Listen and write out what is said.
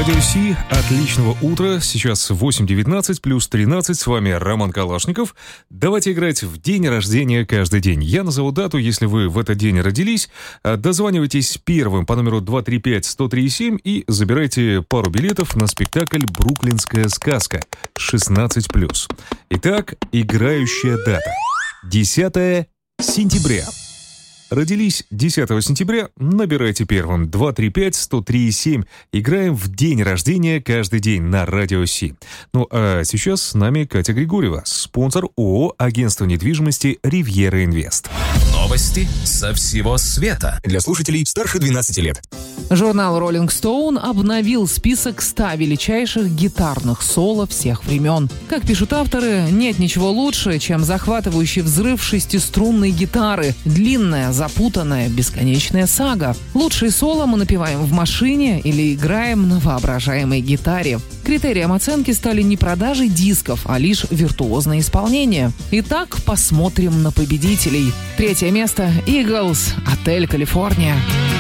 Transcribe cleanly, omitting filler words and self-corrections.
Радио Си, отличного утра. Сейчас 8:19 плюс 13. С вами Роман Калашников. Давайте играть в день рождения каждый день. Я назову дату, если вы в этот день родились. Дозванивайтесь первым по номеру 235-103-7 и забирайте пару билетов на спектакль «Бруклинская сказка» 16+. Итак, играющая дата. 10 сентября. Родились 10 сентября, набирайте первым 235-103-7. Играем в день рождения каждый день на Радио Си. Ну а сейчас с нами Катя Григорьева, спонсор ООО «Агентство недвижимости Ривьера Инвест». Новости со всего света. Для слушателей старше 12 лет. Журнал Rolling Stone обновил список 100 величайших гитарных соло всех времен. Как пишут авторы, нет ничего лучше, чем захватывающий взрыв шестиструнной гитары. Длинная, запутанная, бесконечная сага. Лучшие соло мы напеваем в машине или играем на воображаемой гитаре. Критерием оценки стали не продажи дисков, а лишь виртуозное исполнение. Итак, посмотрим на победителей. 3 место – Eagles, «Отель Калифорния».